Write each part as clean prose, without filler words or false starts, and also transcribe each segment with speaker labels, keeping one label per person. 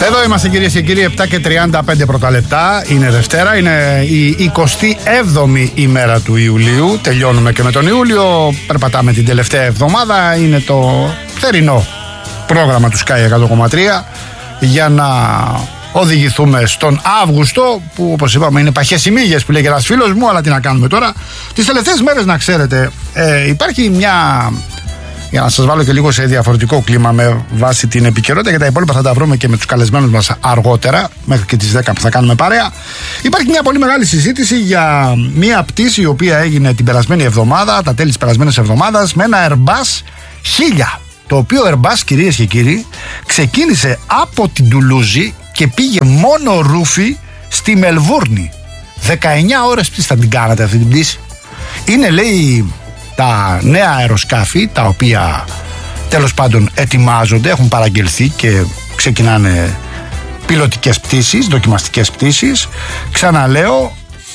Speaker 1: Εδώ είμαστε κυρίες και κύριοι, 7 και 35 πρώτα λεπτά. Είναι Δευτέρα, είναι η 27η ημέρα του Ιουλίου. Τελειώνουμε και με τον Ιούλιο. Περπατάμε την τελευταία εβδομάδα. Είναι το θερινό πρόγραμμα του Sky 100,3 για να οδηγηθούμε στον Αύγουστο, που όπως είπαμε είναι παχές οι μύγες που λέει και ένας φίλος μου, αλλά τι να κάνουμε τώρα. Τις τελευταίες μέρες, να ξέρετε, υπάρχει μια... Για να σας βάλω και λίγο σε διαφορετικό κλίμα με βάση την επικαιρότητα, και τα υπόλοιπα θα τα βρούμε και με τους καλεσμένους μας αργότερα, μέχρι και τις 10 που θα κάνουμε παρέα. Υπάρχει μια πολύ μεγάλη συζήτηση για μια πτήση η οποία έγινε την περασμένη εβδομάδα, τα τέλη της περασμένης εβδομάδας, με ένα Airbus 1000. Το οποίο Airbus, κυρίες και κύριοι, ξεκίνησε από την Τουλούζη και πήγε μόνο ρούφι στη Μελβούρνη. 19 ώρες πτήση θα την κάνατε αυτή την πτήση. Είναι, λέει, τα νέα αεροσκάφη, τα οποία τέλος πάντων ετοιμάζονται, έχουν παραγγελθεί και ξεκινάνε πιλωτικές πτήσεις, δοκιμαστικές πτήσεις. Ξαναλέω,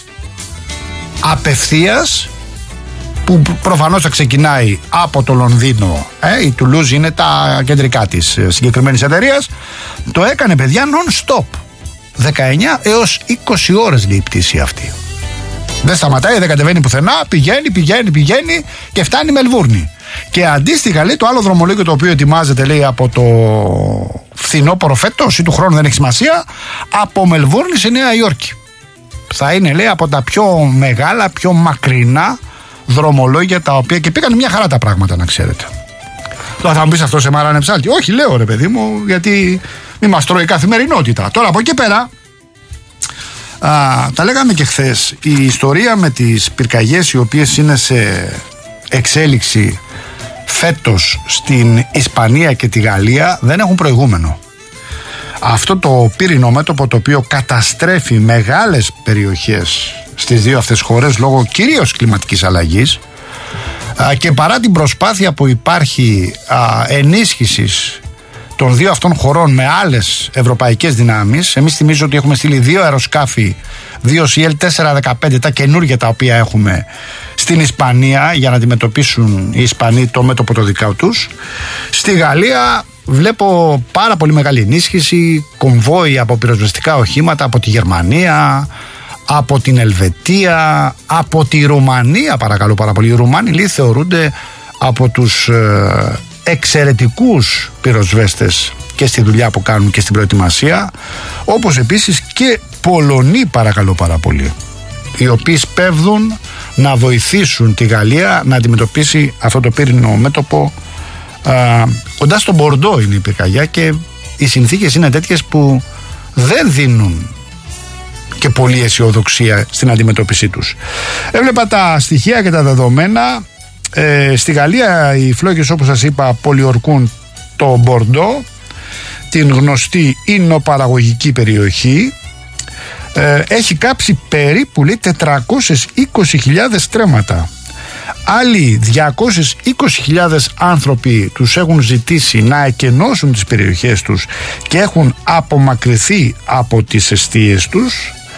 Speaker 1: απευθείας, που προφανώς θα ξεκινάει από το Λονδίνο. Η Τουλούζη είναι τα κεντρικά της συγκεκριμένης εταιρείας. Το έκανε, παιδιά, non-stop. 19 έως 20 ώρες λέει η πτήση αυτή. Δεν σταματάει, δεν κατεβαίνει πουθενά, πηγαίνει και φτάνει Μελβούρνη. Και αντίστοιχα, λέει, το άλλο δρομολόγιο το οποίο ετοιμάζεται, λέει, από το φθινόπωρο φέτος ή του χρόνου, δεν έχει σημασία, από Μελβούρνη σε Νέα Υόρκη. Θα είναι, λέει, από τα πιο μεγάλα, πιο μακρινά δρομολόγια, τα οποία και πήγαν μια χαρά τα πράγματα, να ξέρετε. Τώρα θα μου πεις, αυτό σε μάρανε ψάλτη. Όχι, λέω, ρε παιδί μου, γιατί μη μας τρώει η καθημερινότητα. Τώρα από εκεί πέρα, τα λέγαμε και χθες, η ιστορία με τις πυρκαγιές οι οποίες είναι σε εξέλιξη φέτος στην Ισπανία και τη Γαλλία δεν έχουν προηγούμενο. Αυτό το πύρινο μέτωπο, το οποίο καταστρέφει μεγάλες περιοχές στις δύο αυτές χώρες λόγω κυρίως κλιματικής αλλαγής, και παρά την προσπάθεια που υπάρχει ενίσχυσης των δύο αυτών χωρών με άλλες ευρωπαϊκές δυνάμεις, εμείς θυμίζω ότι έχουμε στείλει 2 αεροσκάφη, 2 CL-415, τα καινούργια τα οποία έχουμε στην Ισπανία, για να αντιμετωπίσουν οι Ισπανοί το μέτωπο το δικά τους. Στη Γαλλία βλέπω πάρα πολύ μεγάλη ενίσχυση, κομβόι από πυροσβεστικά οχήματα από τη Γερμανία, από την Ελβετία, από τη Ρουμανία, παρακαλώ πάρα πολύ. Οι Ρουμάνοι, λέει, θεωρούνται από τους εξαιρετικούς πυροσβέστες και στη δουλειά που κάνουν και στην προετοιμασία, όπως επίσης και Πολωνοί, παρακαλώ πάρα πολύ, οι οποίοι σπέβδουν να βοηθήσουν τη Γαλλία να αντιμετωπίσει αυτό το πύρινο μέτωπο. Κοντά στον Μπορντό είναι η πυρκαγιά και οι συνθήκες είναι τέτοιες που δεν δίνουν και πολλή αισιοδοξία στην αντιμετώπιση τους. Έβλεπα τα στοιχεία και τα δεδομένα. Στη Γαλλία οι φλόγες, όπως σας είπα, πολιορκούν το Μπορντό, την γνωστή ινοπαραγωγική περιοχή. Έχει κάψει περίπου, λέει, 420.000 στρέμματα. Άλλοι 220.000 άνθρωποι τους έχουν ζητήσει να εκενώσουν τις περιοχές τους και έχουν απομακρυνθεί από τις εστίες τους.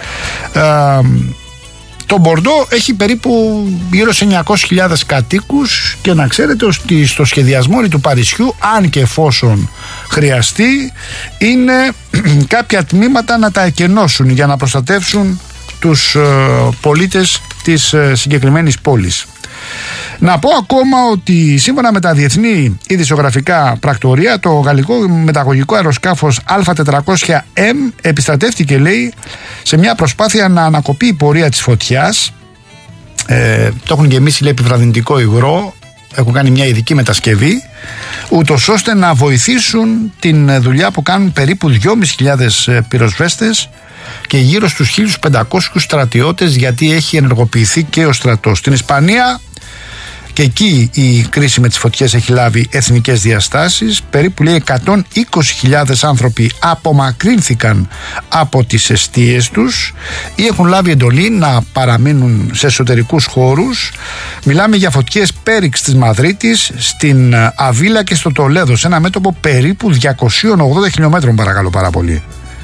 Speaker 1: Το Μπορντό έχει περίπου γύρω σε 900.000 κατοίκους και να ξέρετε ότι στο σχεδιασμό του Παρισιού, αν και εφόσον χρειαστεί, είναι κάποια τμήματα να τα εκενώσουν για να προστατεύσουν τους πολίτες της συγκεκριμένης πόλης. Να πω ακόμα ότι σύμφωνα με τα διεθνή ειδησιογραφικά πρακτορία, το γαλλικό μεταγωγικό αεροσκάφος Α400M επιστρατεύτηκε, λέει, σε μια προσπάθεια να ανακοπεί η πορεία της φωτιάς. Το έχουν γεμίσει, λέει, επιβραδυντικό υγρό, έχουν κάνει μια ειδική μετασκευή, ούτως ώστε να βοηθήσουν την δουλειά που κάνουν περίπου 2.500 πυροσβέστες και γύρω στους 1.500 στρατιώτες, γιατί έχει ενεργοποιηθεί και ο στρατός. Στην Ισπανία, και εκεί η κρίση με τις φωτιές έχει λάβει εθνικές διαστάσεις. Περίπου, λέει, 120.000 άνθρωποι απομακρύνθηκαν από τις εστίες τους ή έχουν λάβει εντολή να παραμείνουν σε εσωτερικούς χώρους. Μιλάμε για φωτιές πέριξ της Μαδρίτης, στην Αβίλα και στο Τολέδο, σε ένα μέτωπο περίπου 280 χιλιόμετρων, παρακαλώ πάρα πολύ.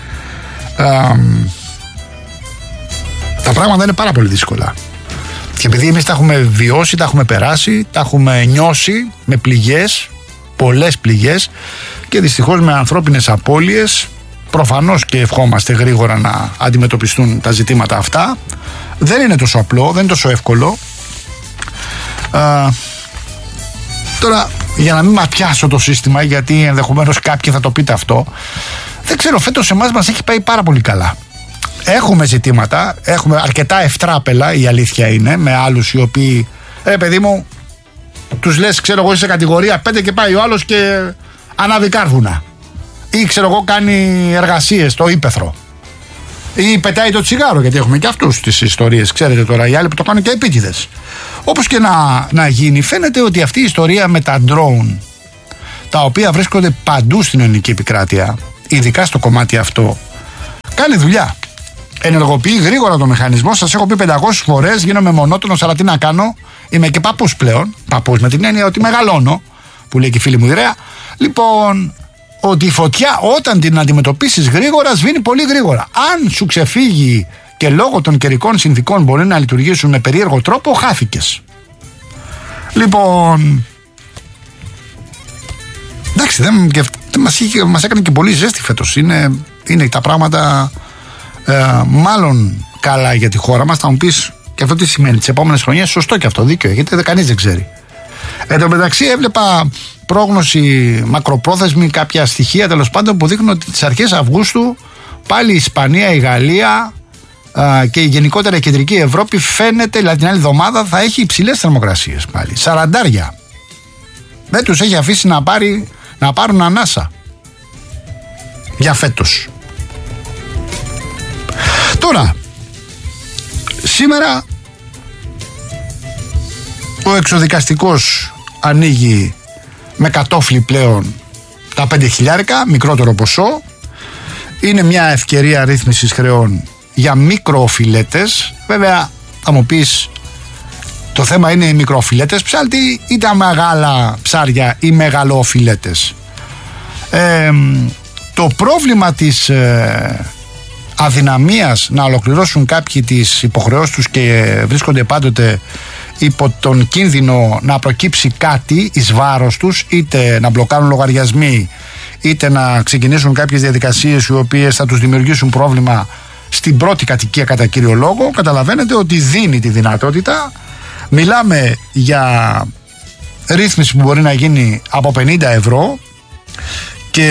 Speaker 1: Τα πράγματα είναι πάρα πολύ δύσκολα. Και επειδή εμείς τα έχουμε βιώσει, τα έχουμε περάσει, τα έχουμε νιώσει με πληγές, πολλές πληγές και δυστυχώς με ανθρώπινες απώλειες, προφανώς και ευχόμαστε γρήγορα να αντιμετωπιστούν τα ζητήματα αυτά. Δεν είναι τόσο απλό, δεν είναι τόσο εύκολο. Τώρα, για να μην ματιάσω το σύστημα, γιατί ενδεχομένως κάποιοι θα το πείτε αυτό, δεν ξέρω, φέτος εμάς μας έχει πάει πάρα πολύ καλά. Έχουμε ζητήματα, έχουμε αρκετά ευτράπελα, η αλήθεια είναι, με άλλους οι οποίοι, παιδί μου, τους λες, ξέρω εγώ, είσαι κατηγορία 5 και πάει ο άλλος και ανάβει κάρβουνα. Ή ξέρω εγώ, κάνει εργασίες στο ύπαιθρο. Ή πετάει το τσιγάρο, γιατί έχουμε και αυτούς τις ιστορίες, ξέρετε τώρα, οι άλλοι που το κάνουν και επίτηδες. Όπως και να γίνει, φαίνεται ότι αυτή η ιστορία με τα drone, τα οποία βρίσκονται παντού στην ελληνική επικράτεια, ειδικά στο κομμάτι αυτό, κάνει δουλειά. Ενεργοποιεί γρήγορα το μηχανισμό. Σας έχω πει 500 φορές, γίνομαι μονότονος, αλλά τι να κάνω, είμαι και παππούς πλέον. Παππούς με την έννοια ότι μεγαλώνω, που λέει και η φίλη μου η Ρέα. Λοιπόν, ότι η φωτιά όταν την αντιμετωπίσεις γρήγορα σβήνει πολύ γρήγορα. Αν σου ξεφύγει και λόγω των καιρικών συνθηκών μπορεί να λειτουργήσουν με περίεργο τρόπο, χάθηκες. Λοιπόν, εντάξει, μας έκανε και πολύ ζέστη φέτος. Είναι τα πράγματα μάλλον καλά για τη χώρα μας. Θα μου πεις, και αυτό τι σημαίνει τις επόμενες χρονιές? Σωστό και αυτό, δίκαιο, γιατί κανείς δεν ξέρει. Εν τω μεταξύ έβλεπα πρόγνωση μακροπρόθεσμη, κάποια στοιχεία τέλος πάντων που δείχνουν ότι τις αρχές Αυγούστου πάλι η Ισπανία, η Γαλλία και η γενικότερα κεντρική Ευρώπη φαίνεται, δηλαδή την άλλη εβδομάδα θα έχει υψηλές θερμοκρασίες πάλι, 40. Δεν τους έχει αφήσει να πάρουν ανάσα για φέτος. Τώρα, σήμερα ο εξοδικαστικός ανοίγει με κατόφλι πλέον τα 5.000, μικρότερο ποσό. Είναι μια ευκαιρία ρύθμισης χρεών για μικροοφιλέτες. Βέβαια θα μου πεις, το θέμα είναι οι μικροοφιλέτες ψάλτη ή τα μεγάλα ψάρια ή μεγαλοοφιλέτες. Το πρόβλημα της αδυναμίας να ολοκληρώσουν κάποιοι τις υποχρεώσεις τους και βρίσκονται πάντοτε υπό τον κίνδυνο να προκύψει κάτι εις βάρος τους, είτε να μπλοκάρουν λογαριασμοί, είτε να ξεκινήσουν κάποιες διαδικασίες οι οποίες θα τους δημιουργήσουν πρόβλημα στην πρώτη κατοικία κατά κύριο λόγο, καταλαβαίνετε ότι δίνει τη δυνατότητα. Μιλάμε για ρύθμιση που μπορεί να γίνει από 50 ευρώ και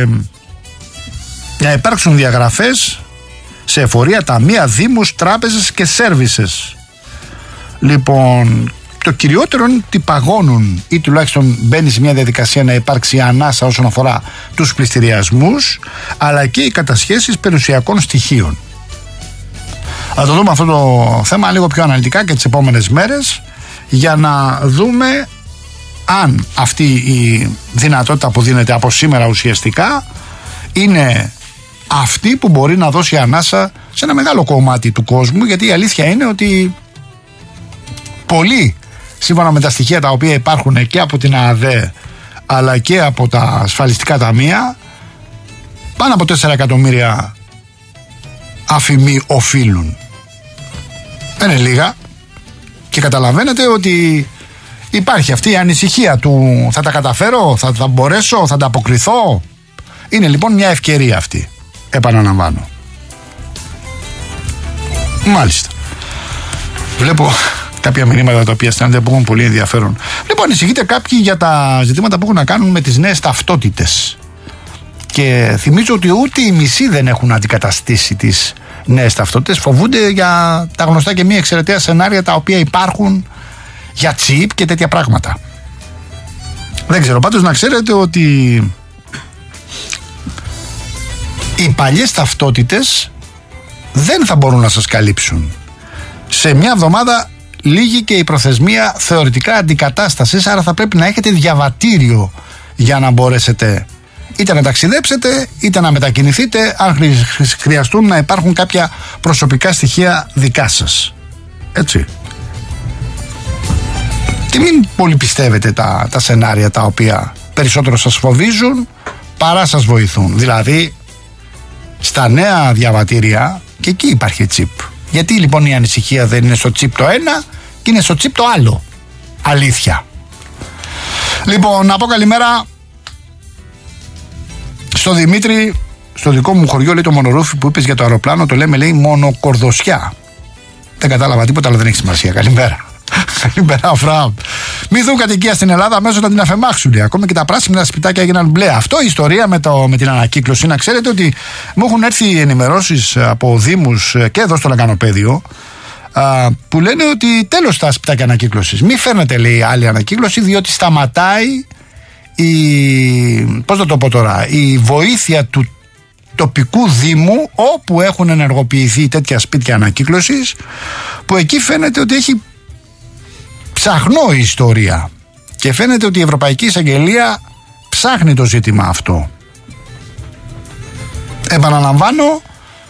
Speaker 1: να υπάρξουν διαγραφές σε εφορία, ταμεία, δήμους, τράπεζες και σέρβισες. Λοιπόν, το κυριότερο είναι ότι παγώνουν ή τουλάχιστον μπαίνει σε μια διαδικασία να υπάρξει ανάσα όσον αφορά τους πληστηριασμούς, αλλά και οι κατασχέσεις περιουσιακών στοιχείων. Θα το δούμε αυτό το θέμα λίγο πιο αναλυτικά και τις επόμενες μέρες, για να δούμε αν αυτή η δυνατότητα που δίνεται από σήμερα ουσιαστικά είναι αυτή που μπορεί να δώσει ανάσα σε ένα μεγάλο κομμάτι του κόσμου, γιατί η αλήθεια είναι ότι πολλοί, σύμφωνα με τα στοιχεία τα οποία υπάρχουν και από την ΑΔΕ αλλά και από τα ασφαλιστικά ταμεία, πάνω από 4 εκατομμύρια αφημοί οφείλουν. Δεν είναι λίγα, και καταλαβαίνετε ότι υπάρχει αυτή η ανησυχία του θα τα καταφέρω, θα μπορέσω, θα τα αποκριθώ. Είναι λοιπόν μια ευκαιρία αυτή, επαναλαμβάνω. Μάλιστα. Βλέπω κάποια μηνύματα τα οποία στέλνονται που έχουν πολύ ενδιαφέρον. Λοιπόν, ανησυχείτε κάποιοι για τα ζητήματα που έχουν να κάνουν με τις νέες ταυτότητες. Και θυμίζω ότι ούτε οι μισοί δεν έχουν αντικαταστήσει τις νέες ταυτότητες. Φοβούνται για τα γνωστά και μη εξαιρεταία σενάρια τα οποία υπάρχουν για τσιπ και τέτοια πράγματα. Δεν ξέρω, πάντως να ξέρετε ότι οι παλιές ταυτότητες δεν θα μπορούν να σας καλύψουν. Σε μια εβδομάδα λύγει και η προθεσμία θεωρητικά αντικατάστασης, άρα θα πρέπει να έχετε διαβατήριο για να μπορέσετε είτε να ταξιδέψετε είτε να μετακινηθείτε, αν χρειαστούν να υπάρχουν κάποια προσωπικά στοιχεία δικά σας. Έτσι. Και μην πολύ πιστεύετε τα σενάρια τα οποία περισσότερο σας φοβίζουν παρά σας βοηθούν. Δηλαδή στα νέα διαβατήρια και εκεί υπάρχει τσιπ. Γιατί λοιπόν η ανησυχία δεν είναι στο τσιπ το ένα και είναι στο τσιπ το άλλο? Αλήθεια. Λοιπόν, να πω καλημέρα στο Δημήτρη, στο δικό μου χωριό, λέει, το Μονορούφι που είπες για το αεροπλάνο, το λέμε, λέει, Μονοκορδοσιά. Δεν κατάλαβα τίποτα, αλλά δεν έχει σημασία. Καλημέρα. Καλημέρα, Αφραάμ. Μη δουν κατοικία στην Ελλάδα, αμέσως να την αφαιμάξουν, λέει. Ακόμη και τα πράσινα σπιτάκια έγιναν μπλε. Αυτό η ιστορία με την ανακύκλωση. Να ξέρετε ότι μου έχουν έρθει ενημερώσεις από δήμους και εδώ στο Λακανοπέδιο, που λένε ότι τέλος τα σπιτάκια ανακύκλωσης. Μη φέρνετε, λέει, άλλη ανακύκλωση, διότι σταματάει η βοήθεια του τοπικού δήμου, όπου έχουν ενεργοποιηθεί τέτοια σπίτια ανακύκλωσης, που εκεί φαίνεται ότι έχει ψαχνό η ιστορία και φαίνεται ότι η Ευρωπαϊκή Εισαγγελία ψάχνει το ζήτημα αυτό. Επαναλαμβάνω,